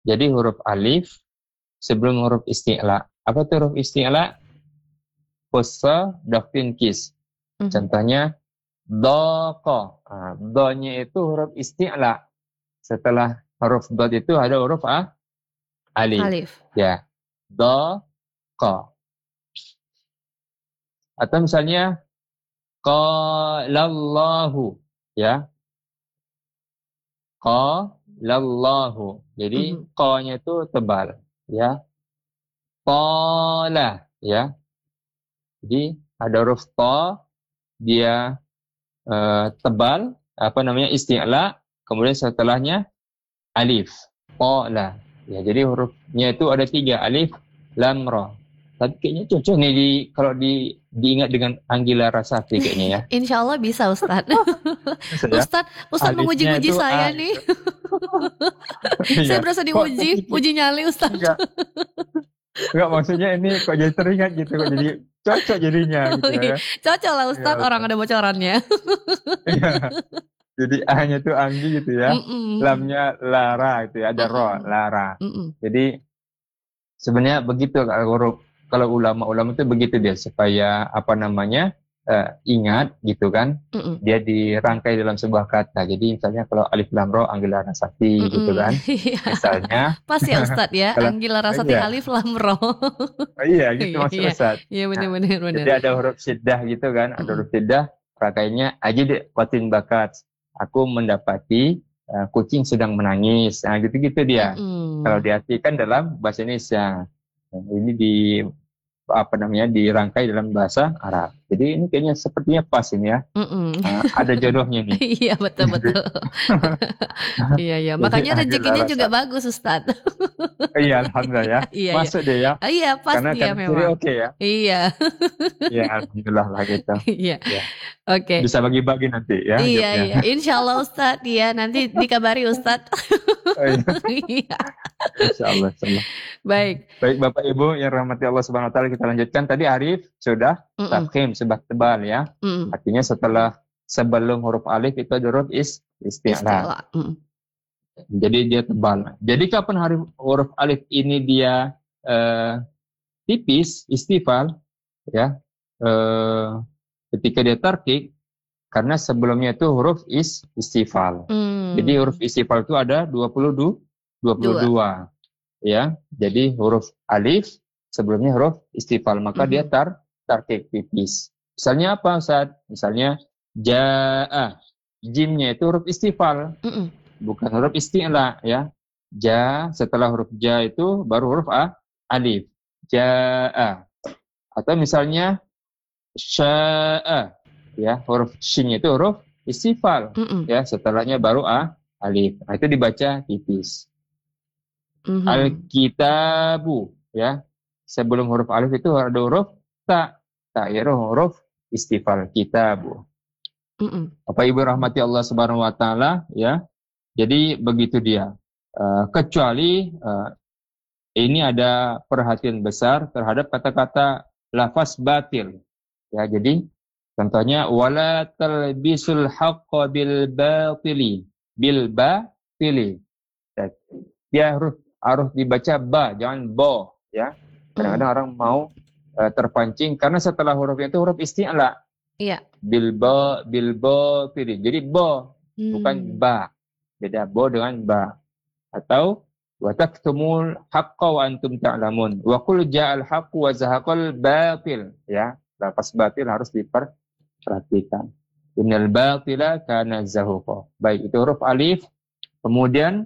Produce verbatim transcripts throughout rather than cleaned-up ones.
Jadi huruf alif sebelum huruf isti'la. Apa itu huruf isti'la? Pusa, dafin, kis. Mhm. Contohnya, doko. Nah, do-nya itu huruf isti'la. Setelah huruf dot itu ada huruf a, alif. Alif. Ya, doko. Atau misalnya, qalallahu. Ya, qalallahu. Jadi, Mhm. ko-nya itu tebal. Ya, qala. Ya, jadi ada huruf to, dia eh, tebal, apa namanya, isti'la, kemudian setelahnya alif, qala. Ya, jadi hurufnya itu ada tiga, alif, lam, ra. Tapi kayaknya cocok nih di, kalau di, diingat dengan Anggila Rasati kayaknya ya. Insya Allah bisa Ustadz. Bisa ya? Ustadz, Ustadz Alifnya menguji-nguji itu saya A nih. gitu. Saya Iya. berasa Kok diuji, terpikir? uji nyali Ustadz. Enggak. Enggak, maksudnya ini kok jadi teringat gitu, kok jadi cocok jadinya gitu ya. Cocok lah Ya Ustadz, orang Allah. ada bocorannya. Iya. Jadi A-nya itu Anggi gitu ya. Mm-mm. Lamnya Lara gitu ya, ada ro, Mm-mm. Lara. Mm-mm. Jadi sebenarnya begitu kalau huruf, kalau ulama-ulama itu begitu dia, supaya apa namanya, eh, ingat gitu kan, Mm-mm. dia dirangkai dalam sebuah kata. Jadi misalnya kalau alif lam ro Anggila Rasati gitu Mm-mm. kan. Iya. Misalnya Pas ya Ustadz ya, kalau Anggila Rasati iya, Alif Lam Ro. oh iya gitu Iya, maksud iya. Ustaz. Iya Nah, benar-benar benar. jadi ada huruf syiddah gitu kan, ada Mm-mm. huruf syiddah, rakainya aja deh, qatin bakat. Aku mendapati eh, kucing sedang menangis. Nah, gitu-gitu dia. Kalau Mm-mm. diartikan dalam bahasa Indonesia. Nah, ini di apa namanya, dirangkai dalam bahasa Arab. Jadi ini kayaknya sepertinya pas ini ya. Mm-mm. Uh, ada jodohnya nih. Iya betul-betul. Iya, iya. Jadi Makanya Anggila rezekinya juga Rasati. bagus Ustadz. Iya, alhamdulillah ya. Iya, iya. Masuk deh ya. Ah, iya, pas Karena dia kanan kiri memang. oke ya. Iya. Ya, alhamdulillah lah gitu. Iya. Ya. Oke. Bisa bagi-bagi nanti ya Iya, jawabnya. iya. Insya Allah Ustadz. Iya, nanti dikabari Ustadz. Oh, iya. Iya. Insya Allah, insya Allah. Baik. Baik Bapak Ibu yang rahmati Allah Subhanahu Wa Taala, kita lanjutkan. Tadi Arif sudah, Mm-mm. tafkhim sebab tebal ya. Mm-mm. Artinya setelah sebelum huruf alif itu ada huruf is, isti'la. Istilah. Mm-mm. Jadi dia tebal. Jadi kapan huruf, huruf alif ini dia eh, tipis, istifal, ya, eh, ketika dia tarkik, karena sebelumnya itu huruf is, istifal. Mm. Jadi huruf istifal itu ada dua puluh dua, dua puluh dua, ya. Jadi huruf alif sebelumnya huruf istifal, maka Mm-hmm. dia tar tarkik tipis. Misalnya apa Ustaz? Misalnya jaa, jimnya itu huruf istifal. Mm-mm. Bukan huruf isti'la ya. Ja, setelah huruf ja itu baru huruf a, alif. Jaa. Atau misalnya sya'a, ya, huruf shin itu huruf istifal. Mm-mm. Ya, setelahnya baru a, alif. Nah, itu dibaca tipis. Mm-hmm. Al-kitabu, ya. Sebelum huruf alif itu ada huruf ta. Ta ya huruf istifal, kitabu. Mm-mm. Bapak Ibu rahmati Allah Subhanahu wa taala, ya. Jadi begitu dia. Uh, kecuali uh, ini ada perhatian besar terhadap kata-kata lafaz batil. Ya, jadi contohnya wala talbisul haqqo bil batili, bil batili. Ya, dia harus harus dibaca ba, jangan bo, ya. Kadang-kadang Mm. orang mau uh, terpancing karena setelah hurufnya itu huruf isti'la. Iya. Bil ba, bil batili. Jadi bo, Mm. bukan ba. Beda bo dengan ba. Atau wa taktumul haqqa wa antum ta'lamun wa qul ja'al haqqu wa zahaqal batil, ya. Lafaz batil harus diperhatikan. Innal batila kana zahuqa. Baik, itu huruf alif. Kemudian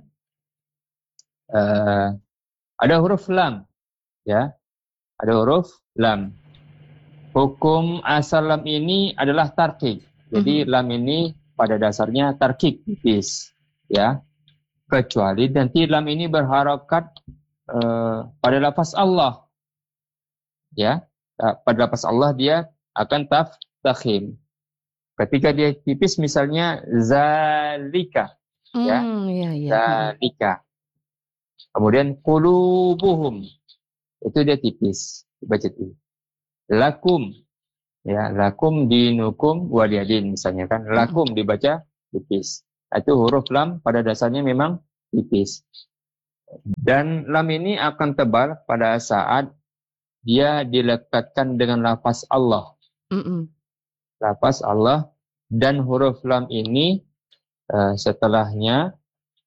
uh, ada huruf lam, ya. Ada huruf lam. Hukum asal lam ini adalah tarkik. Jadi mm-hmm. lam ini pada dasarnya tarkik tipis, ya. Kecuali nanti lam ini berharokat uh, pada lafaz Allah, ya. Pada lafaz Allah dia akan taf takhim. Ketika dia tipis misalnya zalika, mm, ya, iya, iya. zalika. Kemudian qulubuhum, itu dia tipis, dibaca tipis. Lakum, ya, lakum dinukum waliyadin misalnya kan, lakum dibaca tipis. Itu huruf lam pada dasarnya memang tipis. Dan lam ini akan tebal pada saat dia dilekatkan dengan lafaz Allah. Mm-mm. Lafaz Allah dan huruf lam ini uh, setelahnya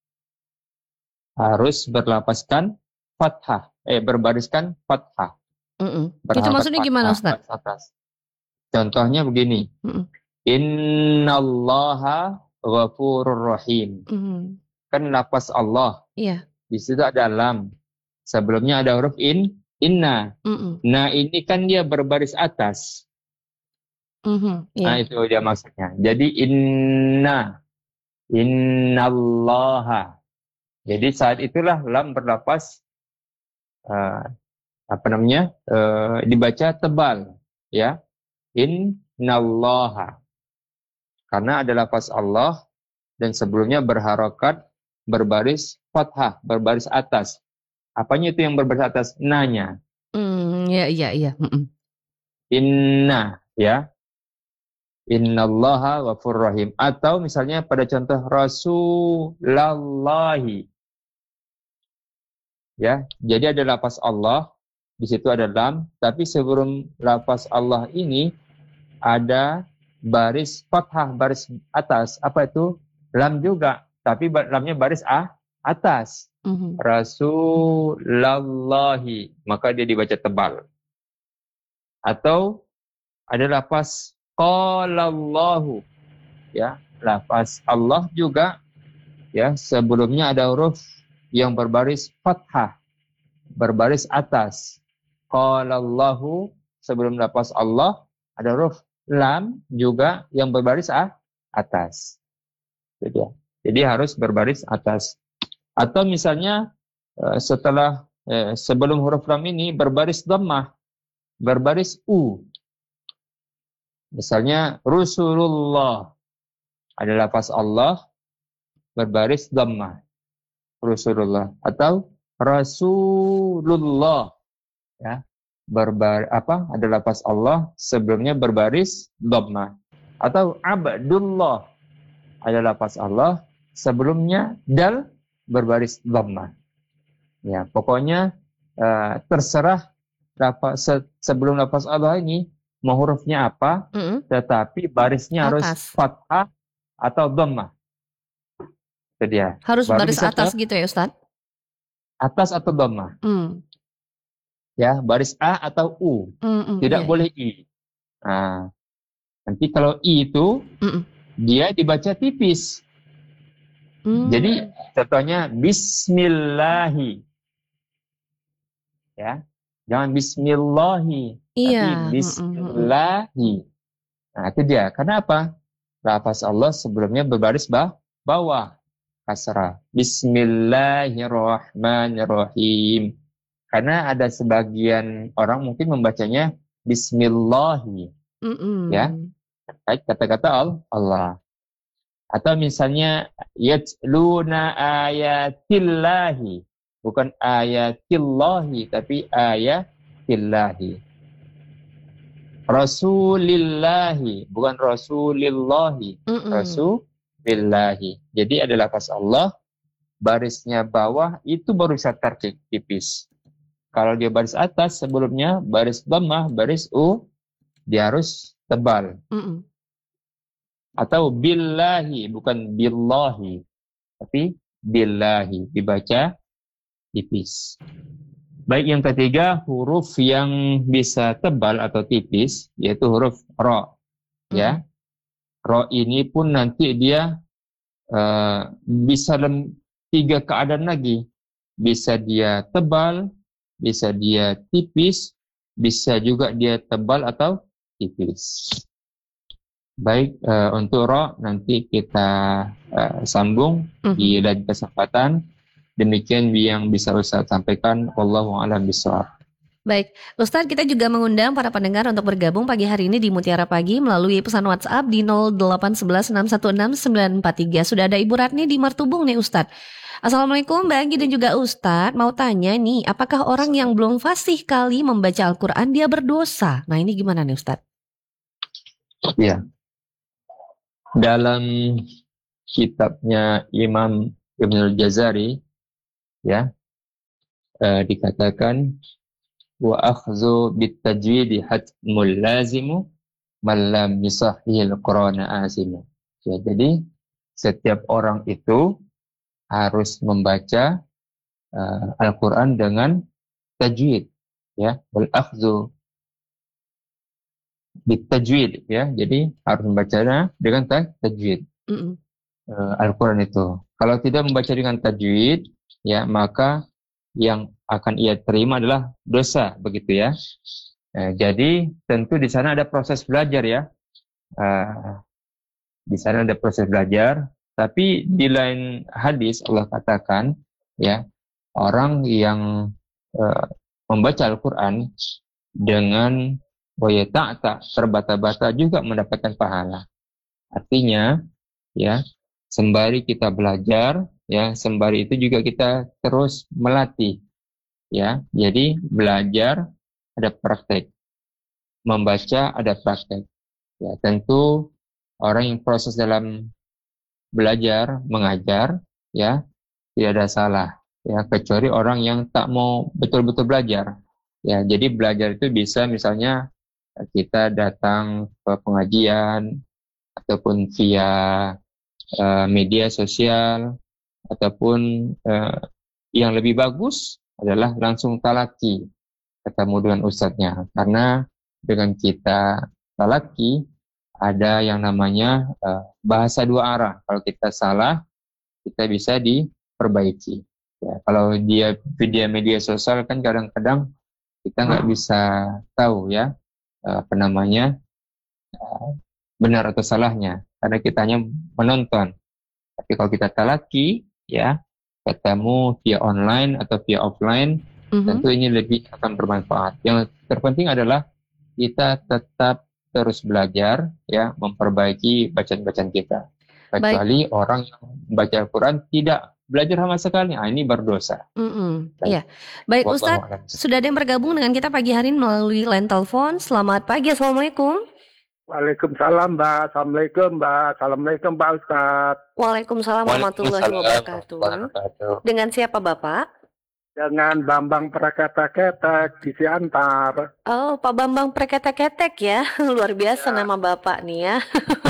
harus berlapaskan fathah, eh berbariskan fathah, Mm-mm. Itu berharokat maksudnya gimana, fathah Ustadz? baris atas. Contohnya begini, Mm-mm. Innallaha ghafurur rahim. Mm-mm. Kan lafaz Allah, Iya. di situ ada lam. Sebelumnya ada huruf in, inna. Mm-mm. Nah ini kan dia berbaris atas. Mhm. Nah Iya. itu dia maksudnya. Jadi inna, innallaha. Jadi saat itulah lam berlapas uh, apa namanya uh, dibaca tebal, ya. Innallaha. Karena ada lafaz Allah dan sebelumnya berharokat berbaris fathah, berbaris atas. Apanya itu yang berbaris atas? Nanya. Mm, iya, iya, iya. Mm-mm. Inna, ya. Innallaha ghafurur rahim. Atau misalnya pada contoh Rasulallahi. Ya, jadi ada lafaz Allah, di situ ada lam, tapi sebelum lafaz Allah ini ada baris fathah, baris atas. Apa itu? Lam juga, tapi lamnya baris A atas. Mhm. Rasulallahi, maka dia dibaca tebal. Atau ada lafaz qalallahu, ya, lafaz Allah juga, ya, sebelumnya ada huruf yang berbaris fathah, berbaris atas. Qalallahu, sebelum lafaz Allah ada huruf lam juga yang berbaris a, atas. Jadi, jadi harus berbaris atas. Atau misalnya setelah eh, sebelum huruf lam ini berbaris dhammah, berbaris u. Misalnya Rasulullah, ada lafaz Allah berbaris dhammah, Rasulullah. Atau Rasulullah, ya, berbar apa ada lafaz Allah sebelumnya berbaris dhammah. Atau Abdullah, ada lafaz Allah sebelumnya dal berbaris dhammah. Ya, pokoknya uh, terserah lafaz, se, sebelum lafaz Allah ini mau hurufnya apa, mm-hmm. tetapi barisnya atas. Harus fathah atau dhammah. Itu dia. Harus Baru baris atas ke, gitu ya, Ustaz? Atas atau dhammah. Mm. Ya, baris A atau U. Mm-mm, tidak iya, boleh I. Nah, nanti kalau I itu Mm-mm. dia dibaca tipis. Mm. Jadi contohnya Bismillahi. Ya, jangan Bismillahi, iya. Tapi Bismillahi. Nah itu dia. Kenapa? Lafaz Allah sebelumnya berbaris bah, bawah kasrah. Bismillahirrahmanirrahim. Karena ada sebagian orang mungkin membacanya Bismillahi. Mm-mm. Ya, baik kata-kata Allah. Atau misalnya yatluna ayatillahi. Bukan ayatillahi, tapi ayatillahi. Rasulillahi, bukan rasulillahi. Mm-mm. Rasulillahi. Jadi ada lafaz Allah, barisnya bawah, itu baru bisa tarkik, tipis. Kalau dia baris atas, sebelumnya baris dhammah, baris U, dia harus tebal. Mm-mm. Atau billahi, bukan billahi, tapi billahi, dibaca tipis. Baik, yang ketiga huruf yang bisa tebal atau tipis yaitu huruf ro. Ya, ro ini pun nanti dia uh, bisa dalam tiga keadaan lagi. Bisa dia tebal, bisa dia tipis, bisa juga dia tebal atau tipis. Baik, uh, untuk ro nanti kita uh, sambung mm-hmm. di lain kesempatan. Demikian yang bisa Ustaz sampaikan. Wallahu a'lam bishawab. Baik, Ustaz, kita juga mengundang para pendengar untuk bergabung pagi hari ini di Mutiara Pagi melalui pesan WhatsApp di nol delapan satu satu enam satu enam sembilan empat tiga. Sudah ada Ibu Ratni di Martubung nih, Ustaz. Assalamualaikum Mbak Anggi dan juga Ustaz. Mau tanya nih, apakah orang yang belum fasih kali membaca Al-Quran dia berdosa? Nah ini gimana nih, Ustaz? Ya, dalam kitabnya Imam Ibnul Jazari, ya, uh, dikatakan wa akhdhu bit tajwid hatmul lazimu man lam yusahhil qur'ana asimu. Ya, jadi setiap orang itu harus membaca uh, Al-Qur'an dengan tajwid, ya, wal akhdhu bit tajwid, ya. Jadi harus membacanya dengan tajwid. Mm-mm. Uh, Al-Qur'an itu. Kalau tidak membaca dengan tajwid, ya, maka yang akan ia terima adalah dosa, begitu ya. Uh, jadi tentu di sana ada proses belajar, ya. Uh, di sana ada proses belajar, tapi di lain hadis Allah katakan, ya, orang yang uh, membaca Al-Quran dengan boya tak terbata-bata juga mendapatkan pahala. Artinya, ya, sembari kita belajar, ya, sembari itu juga kita terus melatih, ya. Jadi belajar ada praktek, membaca ada praktek. Ya, tentu orang yang proses dalam belajar, mengajar, ya, tidak ada salah, ya, kecuali orang yang tak mau betul-betul belajar. Ya, jadi belajar itu bisa misalnya kita datang ke pengajian ataupun via uh, media sosial, ataupun uh, yang lebih bagus adalah langsung talaki ketemu dengan ustadznya, karena dengan kita talaki ada yang namanya uh, bahasa dua arah. Kalau kita salah, kita bisa diperbaiki. Ya, kalau dia video media sosial kan kadang-kadang kita nggak bisa tahu, ya, uh, apa namanya uh, benar atau salahnya, karena kita hanya menonton. Tapi kalau kita talaki, ya, ketemu via online atau via offline, mm-hmm. tentu ini lebih akan bermanfaat. Yang terpenting adalah kita tetap terus belajar, ya, memperbaiki bacaan-bacaan kita. Kecuali Baik. orang yang membaca Al-Quran tidak belajar sama sekali, nah, ini berdosa. Mm-hmm. Iya. Baik, Ustadz, sudah ada yang bergabung dengan kita pagi hari ini melalui line telepon. Selamat pagi, Assalamualaikum. Waalaikumsalam, Mbak. Assalamualaikum, Mbak. Assalamualaikum, Pak Ustadz. Waalaikumsalam warahmatullahi wabarakatuh. Dengan siapa, Bapak? Dengan Bambang Praketek-ketek di Siantar. Oh, Pak Bambang Praketek-ketek ya. Luar biasa ya. Nama Bapak nih ya.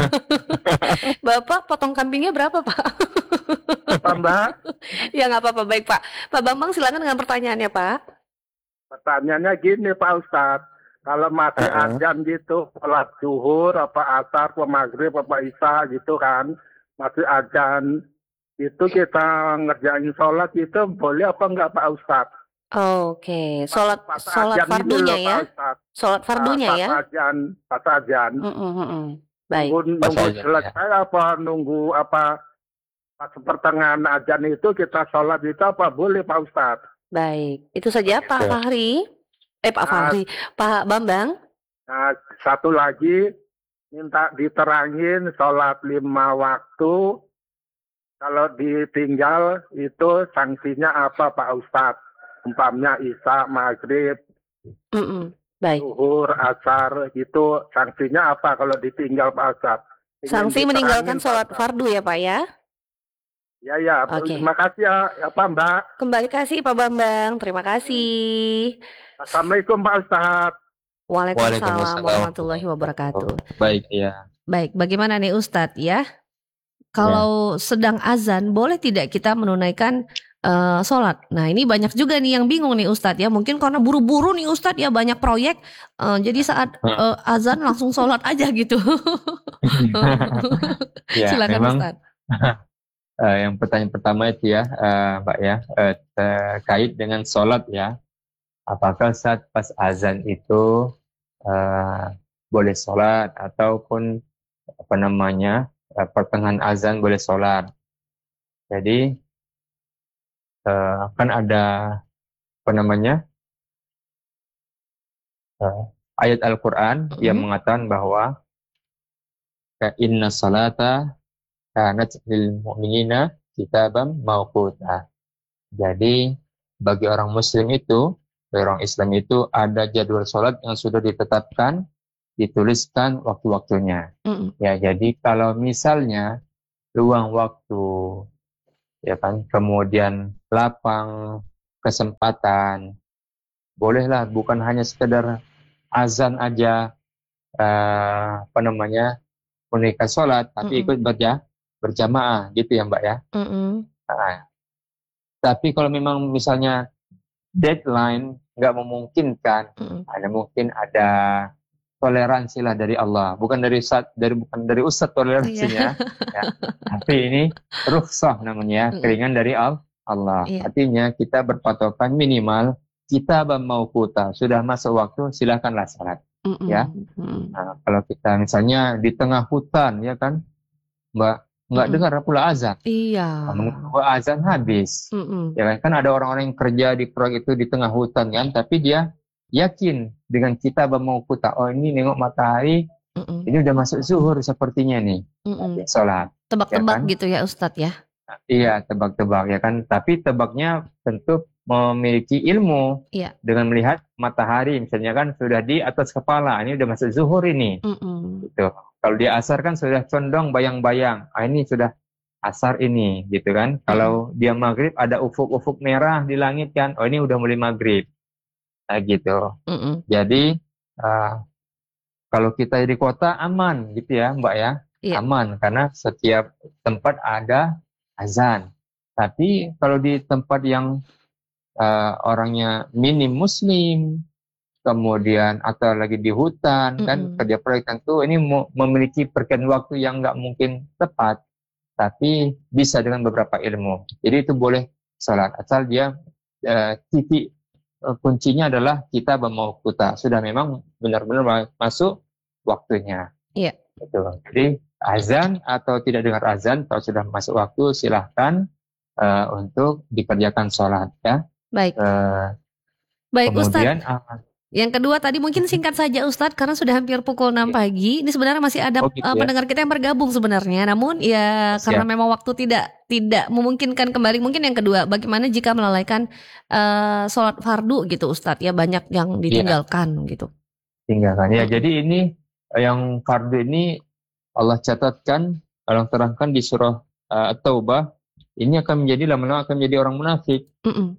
Bapak potong kambingnya berapa, Pak? Apa, Mbak? Ya nggak apa-apa, baik Pak. Pak Bambang silakan dengan pertanyaannya, Pak. Pertanyaannya gini, Pak Ustadz. Kalau masih uh-huh. azan gitu, sholat zuhur, apa asar, apa maghrib, apa isya gitu kan, masih azan, itu kita ngerjain sholat itu boleh apa enggak, Pak Ustadz? Oh, Oke, okay. sholat pas, pas sholat fardunya loh, ya, sholat fardunya ya. Pas azan, pas azan. Mm-mm. Baik. Nunggu, nunggu selesai ya. Apa nunggu apa pas pertengahan azan itu kita sholat itu apa boleh, Pak Ustadz? Baik, itu saja Pak ya. Fahri. Eh Pak nah, Fahri, Pak Bambang. Nah, satu lagi minta diterangin sholat lima waktu. Kalau ditinggal itu sanksinya apa, Pak Ustadz? Umpamanya isya, maghrib, Mm-mm. Baik. zuhur, asar, gitu sanksinya apa kalau ditinggal, Pak Ustadz? Sanksi meninggalkan sholat fardu ya, Pak ya? Ya, ya. Okay. Terima kasih ya, ya Pak Mbak. Kembali kasih Pak Bambang, terima kasih. Assalamualaikum Pak Ustadz. Waalaikumsalam warahmatullahi wabarakatuh. Baik ya. Baik, bagaimana nih Ustadz ya? Kalau ya. sedang azan, boleh tidak kita menunaikan uh, sholat? Nah ini banyak juga nih yang bingung nih Ustadz ya. Mungkin karena buru-buru nih Ustadz ya, banyak proyek. Uh, jadi saat uh, azan langsung sholat aja gitu. Ya, silakan memang, Ustadz. uh, yang pertanyaan pertama itu ya, uh, Mbak ya, uh, terkait dengan sholat ya. Apakah saat pas azan itu uh, boleh sholat ataupun apa namanya pertengahan azan boleh sholat. Jadi uh, kan ada apa namanya uh, ayat Al-Quran mm-hmm. yang mengatakan bahwa inna salata kanat lil mu'minina kitaban mawquta. Jadi bagi orang muslim itu, bagi orang Islam itu ada jadwal sholat yang sudah ditetapkan, dituliskan waktu-waktunya. Mm-mm. Ya, jadi kalau misalnya luang waktu, ya kan, kemudian lapang, kesempatan, bolehlah bukan hanya sekedar azan aja, eh, apa namanya, menunaikan sholat, tapi Mm-mm. ikut berja, berjamaah, gitu ya Mbak ya. Mm-mm. Nah, tapi kalau memang misalnya deadline nggak memungkinkan, Mm-mm. ada mungkin ada toleransi lah dari Allah, bukan dari Ustaz, dari bukan dari Ustaz Iya. toleransinya, ya. Tapi ini rukhsah namanya, Mm-mm. keringan dari Al- Allah. Iya. Artinya kita berpatokan minimal kita mau kuta, sudah masuk waktu silakanlah salat, Mm-mm. ya. Mm-mm. Nah, kalau kita misalnya di tengah hutan, ya kan, Mbak, nggak Mm-mm. dengar pula azan. Iya. Menunggu azan habis. Mm-mm. Ya kan, kan ada orang-orang yang kerja di proyek itu di tengah hutan kan, tapi dia yakin dengan kita mau kuta. Oh ini nengok matahari, Mm-mm. ini udah masuk zuhur sepertinya nih. Mm-mm. Ya, sholat, ya Tebak-tebak kan? gitu ya Ustadz ya. Iya, tebak-tebak ya kan. Tapi tebaknya tentu memiliki ilmu Iya. dengan melihat matahari, misalnya kan sudah di atas kepala, ini udah masuk zuhur ini. Mm-mm. Gitu. Kalau di asar kan sudah condong bayang-bayang. Ah, ini sudah asar ini, gitu kan. Kalau dia maghrib ada ufuk-ufuk merah di langit kan. Oh ini udah mulai maghrib. Nah gitu. Mm-mm. Jadi uh, kalau kita di kota aman gitu ya Mbak ya. Iya. Aman karena setiap tempat ada azan. Tapi kalau di tempat yang uh, orangnya minim muslim, kemudian atau lagi di hutan, kan Mm-mm. kerja proyek tentu ini mu- memiliki perkiraan waktu yang nggak mungkin tepat, tapi bisa dengan beberapa ilmu. Jadi itu boleh sholat asal dia uh, titik uh, kuncinya adalah kita mau kuta, sudah memang benar-benar ma- masuk waktunya. Iya. Gitu. Jadi azan atau tidak dengar azan, kalau sudah masuk waktu silahkan uh, untuk dikerjakan sholat ya. Baik. Uh, Baik kemudian Ustadz. uh, Yang kedua tadi mungkin singkat saja Ustadz karena sudah hampir pukul enam pagi. Ini sebenarnya masih ada Oh gitu uh, ya. pendengar kita yang bergabung sebenarnya. Namun ya Siap. karena memang waktu tidak tidak memungkinkan kembali. Mungkin yang kedua, bagaimana jika melalaikan uh, sholat fardu gitu Ustadz? Ya banyak yang ditinggalkan gitu. Tinggalkan ya. Mm-mm. Jadi ini yang fardu ini Allah catatkan, Allah terangkan di surah uh, At-Taubah. Ini akan menjadi lama-lama akan menjadi orang munafik Mm-mm.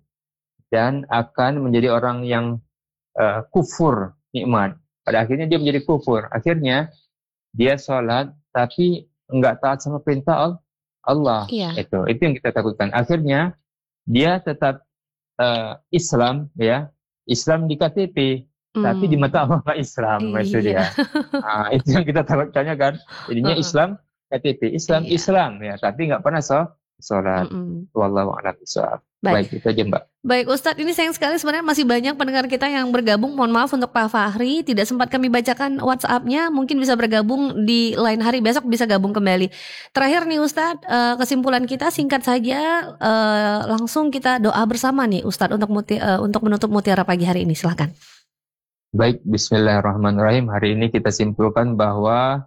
dan akan menjadi orang yang uh, kufur nikmat. Pada akhirnya dia menjadi kufur. Akhirnya dia sholat tapi enggak taat sama perintah Al- Allah. Iya. Itu itu yang kita takutkan. Akhirnya dia tetap uh, Islam ya, Islam di K T P. Tapi di mata Allah nggak Islam, Iya. itu dia. Nah, itu yang kita takutkannya kan. Jadinya Uh-uh. Islam K T P, Islam Iya. Islam ya, tapi nggak pernah so, sholat. Mm-mm. Wallahu a'lam bishawab. Baik. Baik, itu aja Mbak. Baik Ustadz, ini sayang sekali sebenarnya masih banyak pendengar kita yang bergabung. Mohon maaf untuk Pak Fahri, tidak sempat kami bacakan WhatsApp-nya. Mungkin bisa bergabung di lain hari, besok bisa gabung kembali. Terakhir nih Ustadz, uh, kesimpulan kita singkat saja, uh, langsung kita doa bersama nih Ustadz untuk muti, uh, untuk menutup Mutiara Pagi hari ini. Silakan. Baik, bismillahirrahmanirrahim. Hari ini kita simpulkan bahwa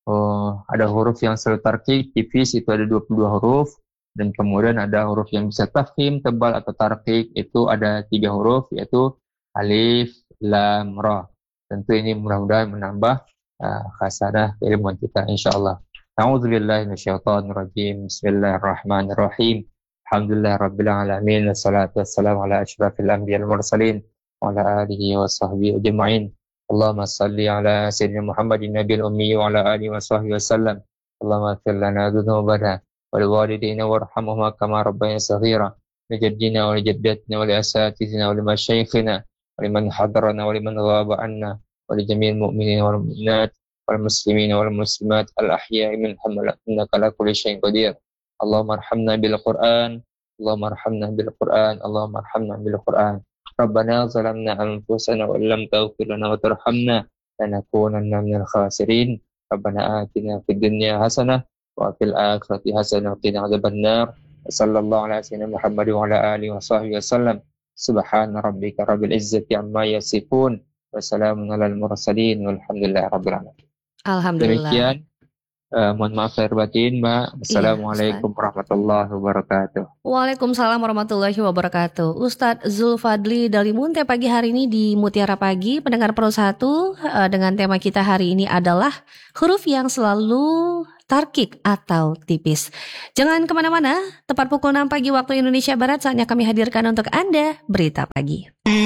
oh, ada huruf yang selalu tarkik, tipis, itu ada dua puluh dua huruf. Dan kemudian ada huruf yang bisa tafkhim, tebal atau tarkik, itu ada tiga huruf, yaitu alif, lam, ra. Tentu ini mudah-mudahan menambah uh, khasanah ilmu kita insyaAllah. A'udzubillahi minasyaitonirrajim. Bismillahirrahmanirrahim. Alhamdulillah rabbil alamin. Wassalatu wassalamu ala asyrafil anbiya wal mursalin wa ala alihi wa sahbihi ajma'in. Allahumma salli ala sayyidina Muhammadin nabiyil ummi wa ala alihi wa sahbihi wasallam. Allahumma ighfir lana dzunubana wal walidayna warhamhuma kama rabbayana saghira. Li jaddina wa li jaddatina wa li asatidina wa li masyayikhina wa liman hadarana wa liman ghaba anna wa li jami'il mu'minina wal mu'minat wal muslimina wal muslimat al ahya'i minhum innaka ala kulli syai'in qadir. Allahumma arhamna bil Qur'an, Allahumma arhamna bil Qur'an, Allahumma arhamna bil Qur'an. Rabbana zalamna anfusana wa illam taghfir lana wa tarhamna lanakunanna minal khasirin. Rabbana atina fid dunya hasanah wa fil akhirati hasanah wa qina adzabannar. Sallallahu ala sayyidina Muhammad wa ala alihi wa sahbihi wasallam. Subhana rabbika rabbil izzati amma yasifun wa salamun alal mursalin walhamdulillahi rabbil alamin. Alhamdulillah. Demikian. Uh, mohon maaf lahir batin, Mbak. Assalamualaikum Iya, warahmatullahi wabarakatuh. Waalaikumsalam warahmatullahi wabarakatuh. Ustadz Zulfadli dari Munte pagi hari ini di Mutiara Pagi, pendengar Pro satu, uh, dengan tema kita hari ini adalah huruf yang selalu tarkik atau tipis. Jangan kemana-mana, tepat pukul enam pagi waktu Indonesia Barat saatnya kami hadirkan untuk Anda Berita Pagi.